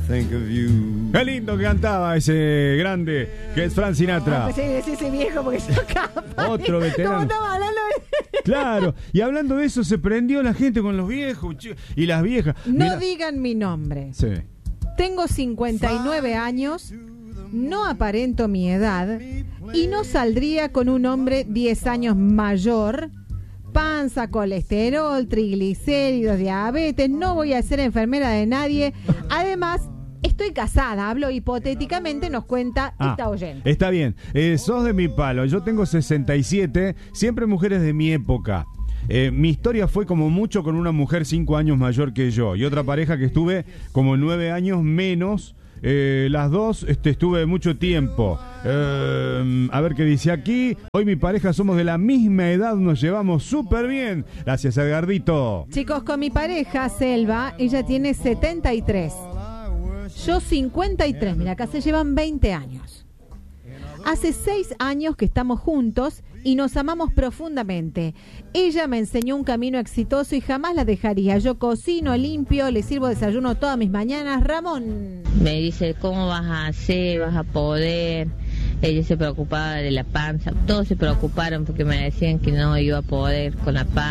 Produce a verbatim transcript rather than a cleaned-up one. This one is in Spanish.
think of you. Qué lindo que cantaba ese grande, que es Frank Sinatra. No, pues sí, ese viejo porque se acaba. Otro veterano. ¿Cómo estaba hablando de... Claro, y hablando de eso, se prendió la gente con los viejos y las viejas. No Mirá. digan mi nombre. Sí. Tengo cincuenta y nueve años, no aparento mi edad y no saldría con un hombre diez años mayor. Panza, colesterol, triglicéridos, diabetes. No voy a ser enfermera de nadie. Además, estoy casada. Hablo hipotéticamente, nos cuenta Ah, esta oyente. está bien. Eh, sos de mi palo. Yo tengo sesenta y siete. Siempre mujeres de mi época. Eh, mi historia fue como mucho con una mujer cinco años mayor que yo. Y otra pareja que estuve como nueve años menos. Eh, las dos este, estuve mucho tiempo. Eh, a ver qué dice aquí. Hoy mi pareja somos de la misma edad, nos llevamos súper bien. Gracias, Edgardito. Chicos, con mi pareja, Selva, ella tiene setenta y tres. Yo cincuenta y tres. Mira, acá se llevan veinte años. Hace seis años que estamos juntos y nos amamos profundamente. Ella me enseñó un camino exitoso y jamás la dejaría. Yo cocino, limpio, le sirvo desayuno todas mis mañanas. Ramón. Me dice, ¿cómo vas a hacer? ¿Vas a poder? Ella se preocupaba de la panza. Todos se preocuparon porque me decían que no iba a poder con la panza.